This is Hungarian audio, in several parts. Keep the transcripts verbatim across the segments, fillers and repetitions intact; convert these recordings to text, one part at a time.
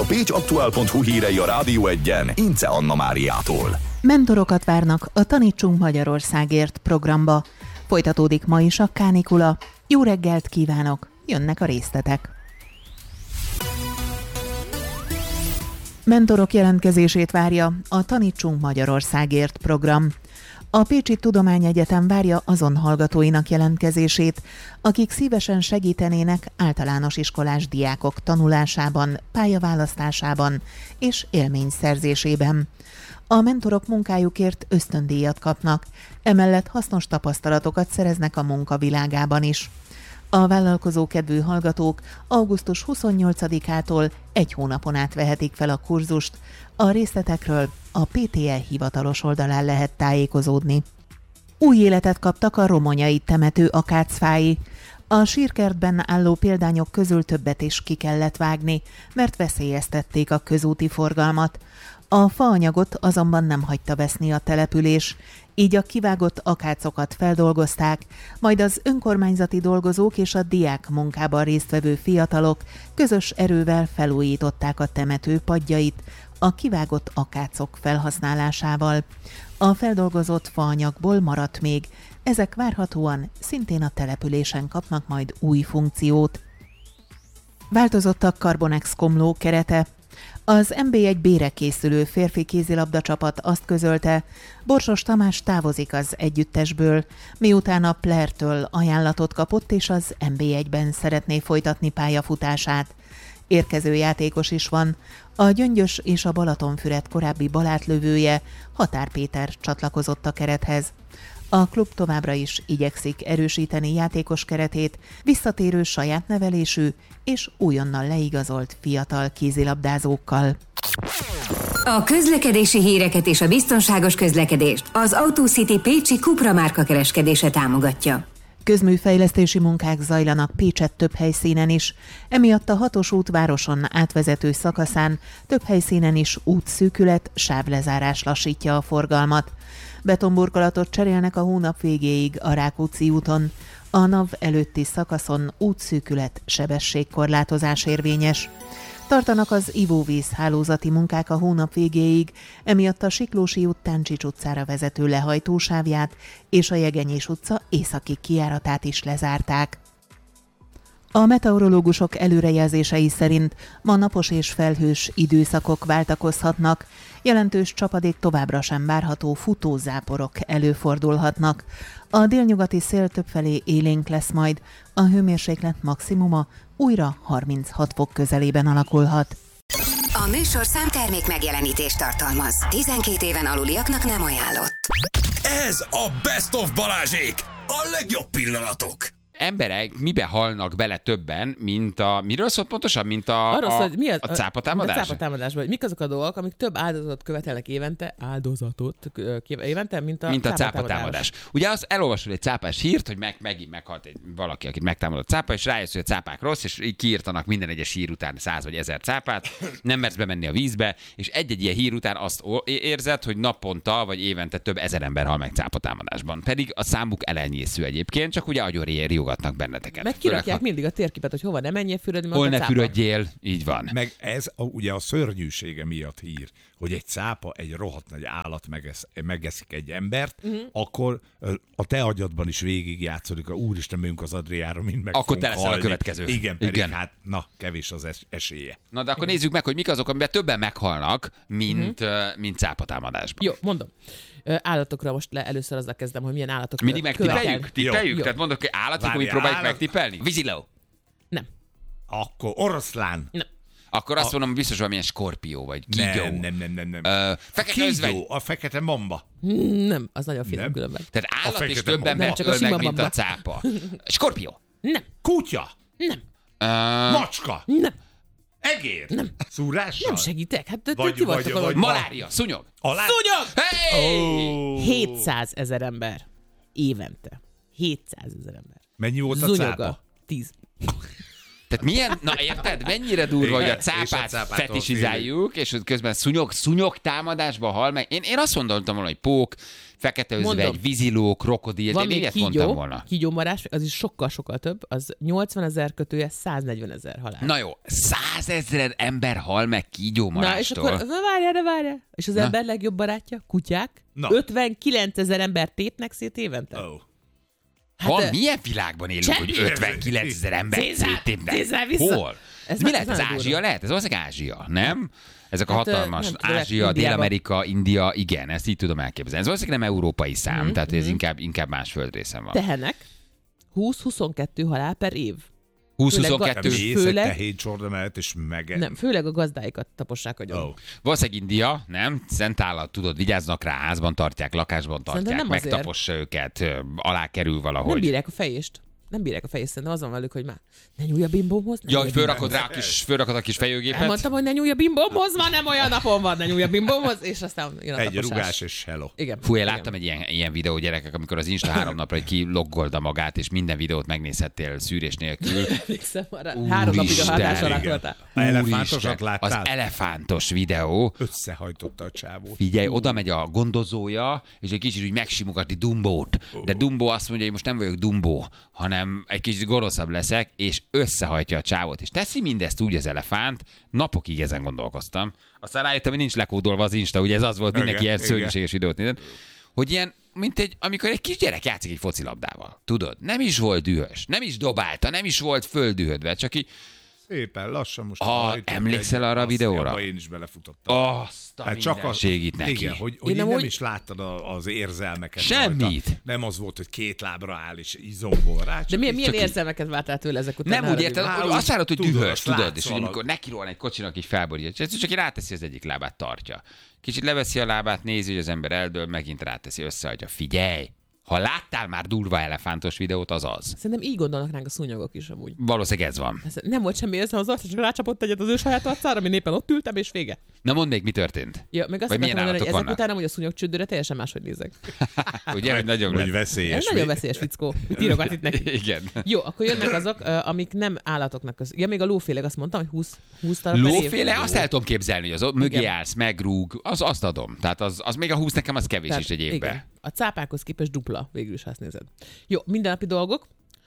pécs aktuál pont hu hírei a Rádió Egyen Ince Anna Máriától. Mentorokat várnak a Tanítsunk Magyarországért programba. Folytatódik ma is a kánikula. Jó reggelt kívánok! Jönnek a részletek. Mentorok jelentkezését várja a Tanítsunk Magyarországért program. A Pécsi Tudományegyetem várja azon hallgatóinak jelentkezését, akik szívesen segítenének általános iskolás diákok tanulásában, pályaválasztásában és élményszerzésében. A mentorok munkájukért ösztöndíjat kapnak, emellett hasznos tapasztalatokat szereznek a munkavilágában is. A vállalkozókedvű hallgatók augusztus huszonnyolcadikától egy hónapon át vehetik fel a kurzust. A részletekről a pé té e hivatalos oldalán lehet tájékozódni. Új életet kaptak a romonyai temető akácfái. A sírkertben álló példányok közül többet is ki kellett vágni, mert veszélyeztették a közúti forgalmat. A faanyagot azonban nem hagyta veszni a település, így a kivágott akácokat feldolgozták, majd az önkormányzati dolgozók és a diák munkában résztvevő fiatalok közös erővel felújították a temető padjait a kivágott akácok felhasználásával. A feldolgozott faanyagból maradt még, ezek várhatóan szintén a településen kapnak majd új funkciót. Változott a Carbonex komló kerete. Az en bé egy B-re készülő férfi kézilabda csapat azt közölte, Borsos Tamás távozik az együttesből, miután a Plertől ajánlatot kapott és az en bé egyben szeretné folytatni pályafutását. Érkező játékos is van, a Gyöngyös és a Balatonfüred korábbi balátlövője, Határ Péter csatlakozott a kerethez. A klub továbbra is igyekszik erősíteni játékos keretét, visszatérő saját nevelésű és újonnan leigazolt fiatal kézilabdázókkal. A közlekedési híreket és a biztonságos közlekedést az Autocity Pécsi Cupra márka kereskedése támogatja. Közműfejlesztési munkák zajlanak Pécsett több helyszínen is, emiatt a hatos út városon átvezető szakaszán több helyszínen is útszűkület, sávlezárás lassítja a forgalmat. Betonburkolatot cserélnek a hónap végéig a Rákóczi úton. A NAV előtti szakaszon útszűkület, sebességkorlátozás érvényes. Tartanak az ivóvíz hálózati munkák a hónap végéig, emiatt a Siklósi út Táncsics utcára vezető lehajtósávját és a Jegenyés utca északi kijáratát is lezárták. A meteorológusok előrejelzései szerint ma napos és felhős időszakok váltakozhatnak, jelentős csapadék továbbra sem várható, futózáporok előfordulhatnak. A délnyugati szél többfelé élénk lesz majd, a hőmérséklet maximuma újra harminchat fok közelében alakulhat. A műsorszám termék megjelenítést tartalmaz. tizenkét éven aluliaknak nem ajánlott. Ez a Best of Balázsék! A legjobb pillanatok! Emberek mibe halnak bele többen, mint a... Miről szólt pontosan? Mint a, Arról a, szól, hogy mi az, a cápatámadás? A cápatámadásban, hogy mik azok a dolgok, amik több áldozatot követelnek évente, áldozatot évente, mint a mint a cápatámadás. cápatámadás. Ugye azt elolvasod egy cápás hírt, hogy meg, megint meghalt egy valaki, akit megtámadott cápa, és rájössz, hogy a cápák rossz, és így kiírtanak minden egyes hír után száz vagy ezer cápát, nem mersz bemenni a vízbe, és egy-egy ilyen hír után azt érzed, hogy naponta vagy évente több ezer ember hal meg cápatámadásban. Pedig a számuk elenyésző egyébként, csak ugye agyon riogatnak benneteket. Meg kirakják mindig a térképet, hogy hova ne menjél fürödni, hol ne fürödjél, így van. Meg ez a, ugye a szörnyűsége miatt hír, hogy egy cápa, egy rohadt nagy állat megesz, megeszik egy embert, uh-huh. akkor a te agyadban is végigjátszódik, a úristen, megyünk az Adriára, mind meg akkor te leszel a következő. Igen, pedig Igen. hát na, kevés az es- esélye. Na de akkor nézzük meg, hogy mik azok, amiben többen meghalnak, mint, uh-huh. mint cápatámadásban. Jó, mondom. Állatokra most le, először azzal kezdem, hogy milyen állatok mindig megtippeljük? Tippeljük? Tehát mondok, hogy állatok, hogy próbáljuk állat... megtippelni? Víziló? Nem. Akkor oroszlán? Nem. Akkor azt a... mondom, biztos valamilyen skorpió, vagy kígyó. Nem, nem, nem, nem. nem. Uh, fekete özvegy. A fekete mamba. Nem, az nagyon finom különben. Tehát állat is több embert öl meg, mint a cápa. Skorpió. Nem. Kutya. Nem. Uh... Macska. Nem. Egér. Nem. Szúrással? Nem segítek. Hát te, vagy, ti vagy, vagytok vagy, malária. Szúnyog. Alá... Szúnyog! Hey! Oh. hétszázezer ember. Évente. hétszázezer ember. Mennyi volt a Zunyoga. cápa? tíz. Tehát milyen, na érted, mennyire durva, hogy a cápát fetisizáljuk, és közben szúnyog, szúnyog támadásba hal meg. Én, én azt mondtam volna, hogy pók, fekete özvegy, víziló, krokodil, van én ilyet mondtam volna. Kígyómarás, az is sokkal-sokkal több, az nyolcvanezer kötője száznegyvenezer halál. Na jó, százezer ember hal meg kígyómarástól. Na és akkor, na várjál, de várjál. És az na. ember legjobb barátja, kutyák, na. ötvenkilencezer ember tépnek szét évente. Oh. Hát, Van, milyen világban élünk, hogy ötvenkilencezer ember széttépnek? Hol? Ez mi lehet? Ez Ázsia lehet? Ez valószínűleg Ázsia, nem? Ezek a hát, hatalmas nem, Ázsia, Dél-Amerika, India, igen, ezt így tudom elképzelni. Ez valószínűleg nem európai szám, mm-hmm. tehát ez inkább, inkább más földrészen van. Tehenek húsz-huszonkettő halál per év. húsz-huszonkettő Főleg, tehén csorda mellett, és meg... Nem, főleg a gazdáikat tapossák agyon. Oh. Valószínűleg India, nem? Szent állat, tudod, vigyáznak rá, házban tartják, lakásban tartják, megtapossa őket, alá kerül valahogy. Nem bírják a fejést. Nem bírják a fejést, de az van velük, hogy már ne nyúlj a bimbómhoz. Ja, hogy fölrakod rá a kis, fölrakod a kis fejőgépet. Elmondtam, hogy ne nyúlj a bimbómhoz, már nem olyan napon van, ne nyúlj a bimbómhoz, és aztán jön a egy taposás. rugás és hello. Igen. Fú, én láttam egy ilyen, ilyen videó, gyerekek, amikor az Insta három napra egy kiloggolda magát, és minden videót megnézhettél szűrés nélkül. Három napig a hatás alatt voltál. Elefántosat láttál? Az elefántos videó. Összehajtotta a csávót. Figyelj, oda megy a gondozója, és egy kicsit úgy megsimogatni Dumbót. De Dumbo azt mondja, hogy most nem vagyok Dumbo, hanem egy kicsit gonoszabb leszek, és összehajtja a csávót. És teszi mindezt úgy az elefánt, napokig ezen gondolkoztam. Aztán rájöttem, hogy nincs lekódolva az Insta, ugye ez az volt, mindenki ilyen szörnyűséges videót nézett, hogy ilyen, mint egy, amikor egy kis gyerek játszik egy focilabdával. Tudod, nem is volt dühös, nem is dobálta, nem is volt földühödve, csak így szépen lassan most. Ah, emlékszel arra a videóra? Én is belefutottam. Azt a hát csak a segít neki. Igen, hogy, hogy nem, nem úgy... is láttad a, az érzelmeket. Semmit. Rajta. Nem az volt, hogy két lábra áll és izomból rá. De milyen, milyen érzelmeket vártál tőle ezek után? Nem úgy érted, hogy azt várod, hogy tudod, dühös, tudod, és hogy amikor nekirohan egy kocsinak így felborítja, csak így ráteszi az egyik lábát, tartja. Kicsit leveszi a lábát, nézi, hogy az ember eldől, megint ráteszi, összeadja. Figyelj! Ha láttál már durva elefántos videót, az az. Szerintem így gondolnak ránk a szúnyogok is amúgy. Valószínűleg ez van. Ez nem volt semmi érzem az arc, csak rácsapott egyet az ő saját arcára, ami éppen ott ültem, és vége. Na mondd még, mi történt? Ja, meg azt vagy milyen mondani, hogy ezek vannak? után amúgy a szúnyogcsődőre teljesen máshogy nézek. Ugye, hogy nagyon hogy veszélyes. Ez nagyon veszélyes fickó. Mit írogat itt neki? Igen. Jó, akkor jönnek azok, amik nem állatoknak köz. Ja, még a lóféleg azt mondtam, hogy húsz, húsz darab per év. Lóféle, azt el tudom képzelni, hogy az ott mögé állsz, megrúg, az azt adom. Tehát az, az még a húsz nekem az kevés Tehát, is egy évben. Igen. A cápákhoz képest dupla, végül is, ha azt nézed. Jó, mindennapi dolgok.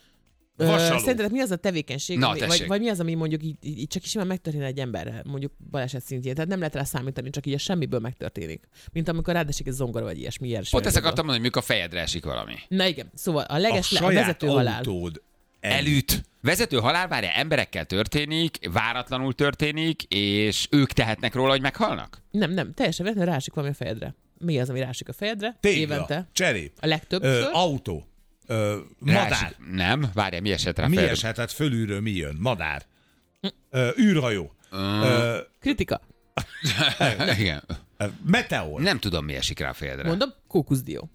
Vasaló. Szerinted mi az a tevékenység, Na, ami, vagy, vagy mi az, ami mondjuk így, így csak is simán megtörténne egy ember, mondjuk baleset szintjén. Tehát nem lehet rá számítani, csak így a semmiből megtörténik. Mint amikor rádesik egy zongora, vagy ilyesmi. ilyesmi Pont ezt akartam mondani, hogy mikor a fejedre esik valami. Na igen, szóval a leges a, le, a vezető halál. autód Elüt. Vezető halál, várja, emberekkel történik, váratlanul történik, és ők tehetnek róla, hogy meghalnak? Nem, nem, teljesen véletlenül rásik valami a fejedre. Mi az, ami rásik a fejedre? Tégla, évente. cserép, A legtöbbször. Ö, autó, ö, madár. Rásik. Nem, várja, mi esett rá Mi fel? eshet fölülről, mi jön? Madár. Ö, űrhajó. Ö, Kritika. Igen. meteor. Nem tudom, mi esik rá a fejedre. Mondom, kókuszdió.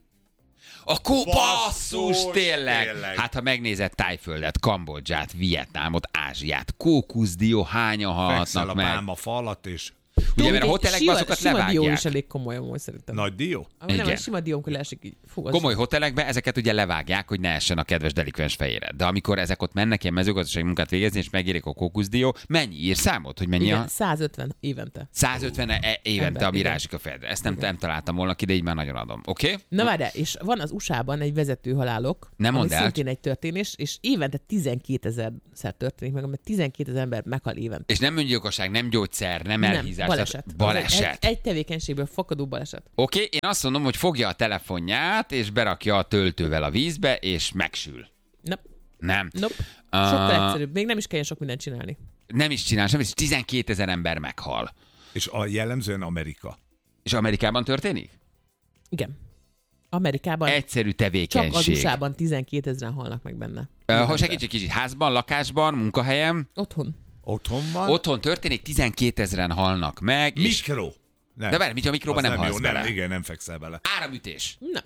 A kó... Basszus, Basszus, tényleg. tényleg. Hát, ha megnézed Tájföldet, Kambodzsát, Vietnámot, Ázsiát, kókuszdió, hányan Fekszel a halhatnak meg? pálma fa alatt, és Ugye, mert a hotelekben azokat sima dió levágják. is elég komoly, amúgy szerintem. nagy dió. Ami nem, Igen. a sima dió, amikor leesik így. Fú, az- Komoly hotelekben ezeket ugye levágják, hogy ne essen a kedves delikvens fejére. De amikor ezek ott mennek ilyen mezőgazdasági munkát végezni, és megérik a kókuszdió, mennyi ír számot, hogy mennyi Igen, a százötven évente. százötven e- évente, Ember, ami igen. rásik a fejedre. Ezt nem, nem találtam volna ki, de így már nagyon adom. Oké? Okay? Na várjál, és van az u es á-ban egy vezető halálok, Nem ami mondd el. szintén egy történés, és évente tizenkétezer-szer történik meg, mert tizenkétezer ember meghal évente. És nem öngyilkosság, nem gyógyszer, nem elhízás. baleset. tehát Baleset. Egy, egy tevékenységből fakadó baleset. Oké, okay, én azt mondom, hogy fogja a telefonját, és berakja a töltővel a vízbe, és megsül. Nope. Nem. Nope. Ah. Sokkal egyszerűbb. Még nem is kell sok mindent csinálni. Nem is csinál semmit, és tizenkétezer ember meghal. És a jellemzően Amerika. És Amerikában történik? Igen. Amerikában Egyszerű csak az tevékenység. u es á-ban tizenkétezren halnak meg benne. Uh, ha segíts egy kicsit, házban, lakásban, munkahelyem, Otthon. Otthon van. otthon történik, tizenkétezren halnak meg, és... Mikro. Nem. De várj, mit a mikróban Az nem nem halsz jó, bele? nem, igen, nem fekszel bele. Áramütés. Nem.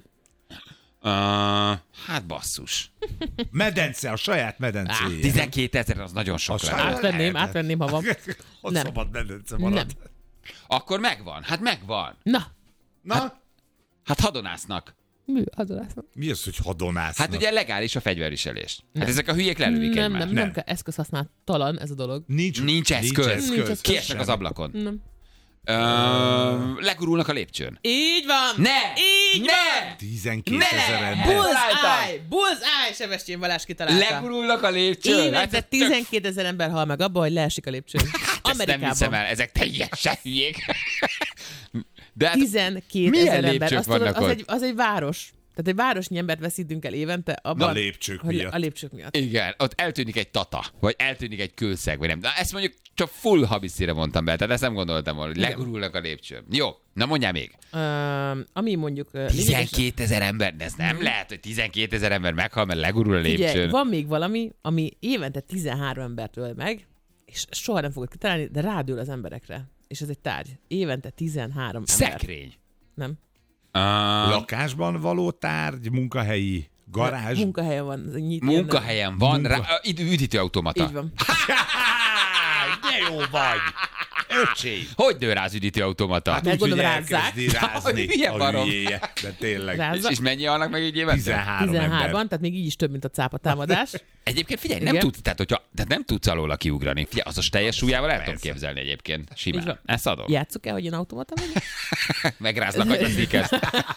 Uh, hát basszus. Medence, a saját medencéje. tizenkétezer az nagyon sok A lenne. saját- Átvenném, Lehetett. átvenném, ha van. Ott Nem. szabad medence Nem. marad. Akkor megvan, hát megvan. Na, Na, Hát hadonásznak. Mi hadonásznak? Mi az, hogy hadonásznak? Hát ugye legális a fegyverviselés. Hát ezek a hülyék lelövik Nem, egymást. nem, nem kell eszközhasználattalan ez a dolog. Nincs, Nincs eszköz. Nincs eszköz. eszköz. Kiesnek az ablakon. Nem. Ö, legurulnak a lépcsőn. Így van! Ne! Így Ne! van! tizenkétezer Ne! ember. Bullseye! Bullseye! Sebestyén Balázs kitalálta. Legurulnak a lépcsőn. Évente Hát ez tök- tizenkétezer ember hal meg abba, hogy leesik a lépcsőn. Ezt nem hiszem Amerikában. el, ezek teljesen hülyék. De hát tizenkétezer milyen ember. lépcsők Azt tudod, vannak az, ott? egy, az egy város. Tehát egy városnyi embert veszítünk el évente abban, Na, lépcsők hogy miatt. a lépcsők miatt. igen, ott eltűnik egy tata, vagy eltűnik egy kőszeg, vagy nem. Na, ezt mondjuk csak full habiszire mondtam be, tehát ezt nem gondoltam volna, hogy Igen. legurulnak a lépcsőn. Jó, na mondjál még. Uh, ami mondjuk... Uh, lényeges- tizenkétezer ember, de ez nem lehet, hogy tizenkétezer ember meghal, mert legurul a lépcsőn. Ugye, van még valami, ami évente tizenhárom embert öl meg, és soha nem fogod kitalálni, de rádől az emberekre. És ez egy tárgy. Évente tizenhárom ember. Szekrény. Nem. Uh, Lakásban való tárgy, munkahelyi, garázs. Munkahelyen van. ez Nyit, munkahelyen van, Munka- rá, üd- üdítőautomata. Így van. De jó vagy! Öcsém! Hogy dől rá az üdítőautomata? Hát Mert úgy, hogy gondolom rázzák. elkezdi rázni Milyen a barom. hülyéje. De tényleg. Rá- és, és mennyi halnak meg egy évente? tizenhárom tizenhárman, ember. tehát még így is több, mint a cápa támadás. Egyébként figyelj, nem Igen. tudsz, tehát, hogyha, tehát nem tudsz alóla kiugrani. Figyelj, az a teljes súlyával el tudom Persze. képzelni egyébként. Így Simán. van. Ezt adom. Játsszuk el, hogy én automata vagyok? Megráznak, hogy a sneakers.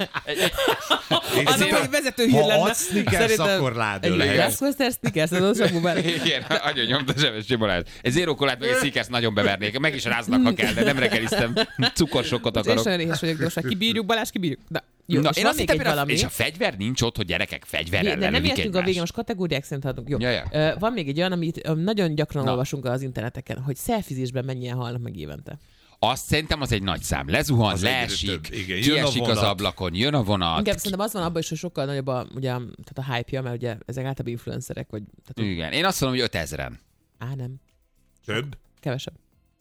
Az Szépen, a vezető hír ha lenne. adsz sneakers, akkor rádől Egy lehet. Grassmaster sneakers, az az a bele. Igen, agyon nyomta zsemes Csibolát. Egy zero kolát meg egy sneakers nagyon bevernék. Meg is ráznak, ha kell, de nem reggeliztem. Cukorsokot És akarok. olyan éhes vagyok, de most már kibírjuk, Balázs, kibírjuk. Na, jó, Na, és én van azt még hittem, egy hogy a, valami. és a fegyver nincs ott, hogy gyerekek fegyverrel De nem lelövik értünk a végén, egymást. most kategóriák szerint haladunk. Jó. Ja, ja. Ö, Van még egy olyan, amit ö, nagyon gyakran Na. olvasunk az interneteken, hogy szelfizésben mennyien halnak meg évente. Azt szerintem az egy nagy szám. Lezuhan, Az egyre leesik, több. Igen, jön a kiesik az vonat. ablakon, jön a vonat. Inkább szerintem az van abban is, hogy sokkal nagyobb a, ugye, tehát a hype-ja, mert ugye ezek általában influencerek, vagy tehát, Igen, én azt mondom, hogy ötezren. á nem, Több? kevesebb.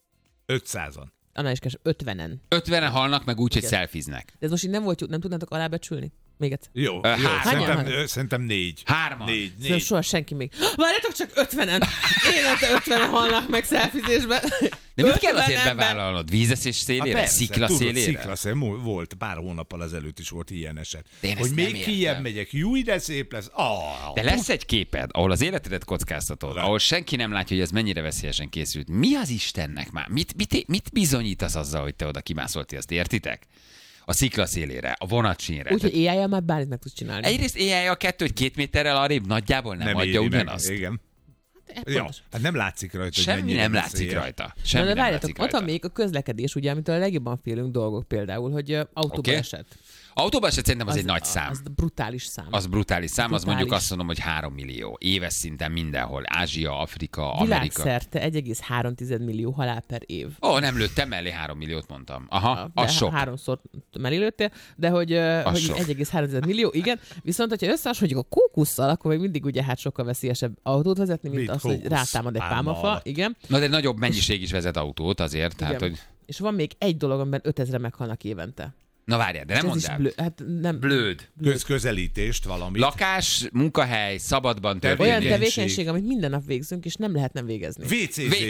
ötszázan. Annál is kevesebb, ötvenen. ötvenen halnak meg úgy, hogy Igen. szelfiznek. De ez most így nem volt, nem tudnátok alábecsülni? Még egyszer. Jó, Ö, jó. hányan? Szerintem, Hányan? ö, szerintem négy. Hárman. Négy, Szerintem négy. soha senki még. Várjátok csak ötvenen! Évente ötvenen halnak meg szelfizésben. De mit kell ötven azért ember. bevállalnod? Vízeszés szélére? persze, Szikla tudod, szélére? Szikla szélére. Volt, pár hónappal ezelőtt is volt ilyen eset. De én Hogy ezt nem még értem. kijebb megyek, jó, de szép lesz. Ah, De lesz egy képed, ahol az életedet kockáztatod, Le. ahol senki nem látja, hogy ez mennyire veszélyesen készült. Mi az Istennek már? Mit, mit, mit bizonyítasz azzal, hogy te oda kimászolti, azt értitek? A szikla szélére, a vonatsínre. Úgyhogy éjjel már bármit meg tudsz csinálni. Egyrészt éjjel a kettő, hogy két méterrel arrébb nagyjából nem, nem adja éri meg. ugyanazt. Igen. Hát, Ja, pontos. hát nem látszik rajta, hogy Semmi mennyire nem látszik veszélyes. rajta. Na, Semmi de nem várjátok, látszik ott van rajta. még a közlekedés, ugye, amitől a legjobban félünk dolgok például, hogy ö, autóba Oké. esett. Autóban eset szerintem az, egy nagy szám. Az brutális szám. Az brutális szám, az Brutális. mondjuk azt mondom, hogy három millió. Éves szinten mindenhol. Ázsia, Afrika, Amerika. Világszerte egy egész három millió halál per év. Ó, oh, nem lőttem mellé három milliót mondtam. Aha, De az sok. háromszor mellélőttél, de hogy, ö, hogy sok. egy egész három millió, igen. Viszont, hogyha összehasonlítjuk a kókusszal, akkor még mindig ugye hát sokkal veszélyesebb autót vezetni, mint Mit az, hogy kókusz? rátámad egy Pálma pálmafa. alatt. Igen. Na, de nagyobb mennyiség is vezet autót azért, tehát, igen. hogy... És van még egy dolog, amiben ötezre meghalnak évente. Na várjál, de nem Ez mondd is el. blő, hát nem, Blőd. Köz közelítést valamit. Lakás, munkahely, szabadban Tevékenység. olyan történés. tevékenység, amit minden nap végzünk, és nem lehet nem végezni. vé cé Vé- zé.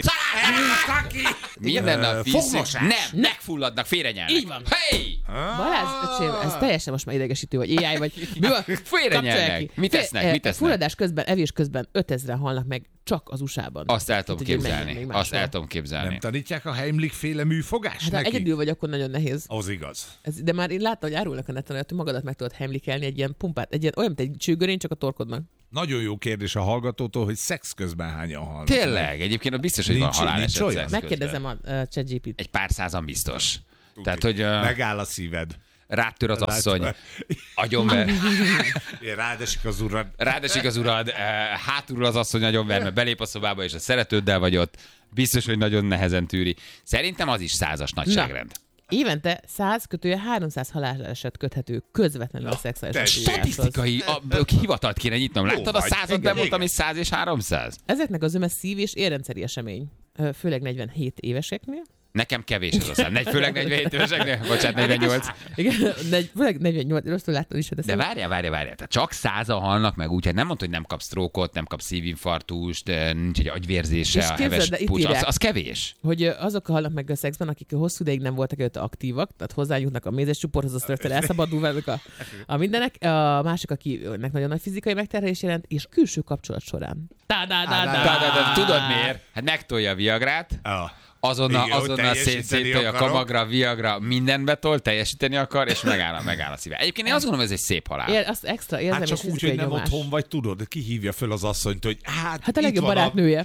Minden Ö, nap víz, fogmosás. nem, megfulladnak, félrenyelnek. Így van. Hey! Balázs, öcsém, ez teljesen most már idegesítő, vagy á i vagy. Mi van? Félrenyelnek. Kapcsolják ki. Mit Fél- esznek? eh, Mit esznek? Fulladás közben, evés közben ötezren halnak meg csak az u es á-ban. Azt el tudom Hát, hogy menjen képzelni. még Azt máshol. el tudom képzelni. Nem tanítják a Heimlich féle műfogást Hát ha neki? egyedül vagy, akkor nagyon nehéz. Az igaz. Ez, de már én láttam, hogy árulnak a neten, hogy magadat meg tudod heimlikelni egy ilyen pumpát, egy ilyen, olyan, mint egy csőgörény, csak a torkodnak. Nagyon jó kérdés a hallgatótól, hogy szex közben hányan halnak. Tényleg, egyébként ott biztos, hogy van Nincs- nincs haláleset olyan. szex Megkérdezem közben. a uh, ChatGPT-t. Egy pár százan biztos. Tuti. Tehát, hogy uh, Megáll a szíved. rátör az asszony, Látod? agyonver, Rádesik az urad. rádesik az urad, uh, hátulról az asszony agyonver, mert belép a szobába, és a szeretőddel vagy ott. Biztos, hogy nagyon nehezen tűri. Szerintem az is százas nagyságrend. Évente száz kötője háromszáz haláleset köthető közvetlenül a szexuális tessék. aktivitáshoz. Statisztikai a, hivatalt kéne nyitnom. Láttad a vagy. százat, Igen, bemondtam, igen. és száz és háromszáz? Ezeknek az öme szív- és érrendszeri esemény, ö, főleg negyvenhét éveseknél, Nekem kevés ez a szám. Negy, főleg negyvenhét éveseknek, bocsánat, negyvennyolc. Igen, negy, főleg negyvennyolc, rosszul láttad is. De várjál, várjál, várjál. Tehát csak százan halnak meg úgy, hogy nem mondta, hogy nem kap sztrókot, nem kap szívinfarktust, nincs egy agyvérzése, a heves pucs. Az, az kevés. Hogy azok halnak meg a szexben, akik hosszú ideig nem voltak előtte aktívak, tehát hozzányújtnak a mézes csoporthoz, az rögtön elszabadul velük a, a mindenek. A másik, akinek nagyon nagy fizikai megterhelés jelent, és külső kapcsolat során. Tudod miért? Hát megtolja a viagrát, azonnal, Igen, azonnal szét, széttolja a kamagra, viagra, minden betol, teljesíteni akar, és megáll, megáll a szíve. Egyébként én azt gondolom, ez egy szép halál. Ér, azt extra érzem, hát csak úgy, hogy nem nyomás. otthon vagy, tudod, ki hívja föl az asszonyt, hogy hát Hát a legjobb barátnője.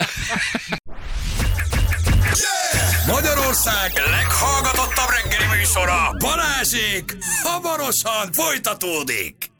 Magyarország leghallgatottabb reggeli műsora, Balázsék, hamarosan folytatódik.